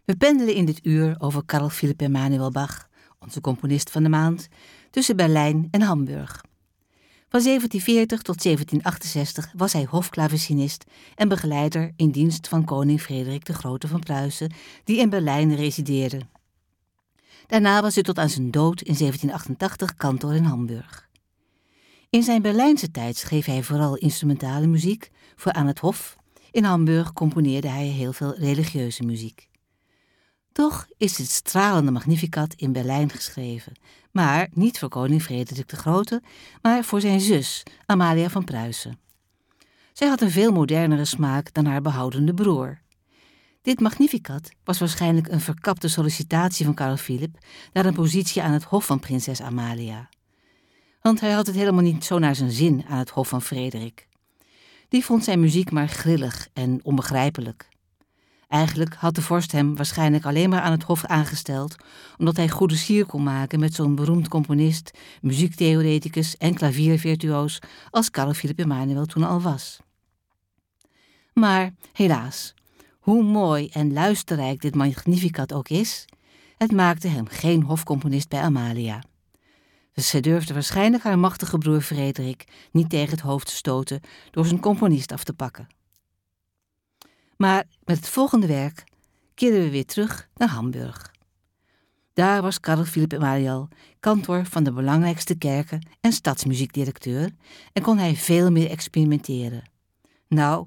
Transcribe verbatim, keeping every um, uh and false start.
We pendelen in dit uur over Carl Philipp Emanuel Bach, onze componist van de maand, tussen Berlijn en Hamburg. Van zeventien veertig tot zeventien achtenzestig was hij hofklavecinist en begeleider in dienst van koning Frederik de Grote van Pruisen, die in Berlijn resideerde. Daarna was hij tot aan zijn dood in zeventien achtentachtig kantor in Hamburg. In zijn Berlijnse tijd schreef hij vooral instrumentale muziek voor aan het hof. In Hamburg componeerde hij heel veel religieuze muziek. Toch is het stralende Magnificat in Berlijn geschreven, maar niet voor koning Frederik de Grote, maar voor zijn zus, Amalia van Pruisen. Zij had een veel modernere smaak dan haar behoudende broer. Dit Magnificat was waarschijnlijk een verkapte sollicitatie van Carl Philipp naar een positie aan het hof van prinses Amalia. Want hij had het helemaal niet zo naar zijn zin aan het hof van Frederik. Die vond zijn muziek maar grillig en onbegrijpelijk. Eigenlijk had de vorst hem waarschijnlijk alleen maar aan het hof aangesteld omdat hij goede sier kon maken met zo'n beroemd componist, muziektheoreticus en klaviervirtuoos als Carl Philipp Emanuel toen al was. Maar helaas, hoe mooi en luisterrijk dit Magnificat ook is, het maakte hem geen hofcomponist bij Amalia. Dus zij durfde waarschijnlijk haar machtige broer Frederik niet tegen het hoofd te stoten door zijn componist af te pakken. Maar met het volgende werk keerden we weer terug naar Hamburg. Daar was Carl Philipp Emanuel kantor van de belangrijkste kerken en stadsmuziekdirecteur en kon hij veel meer experimenteren. Nou,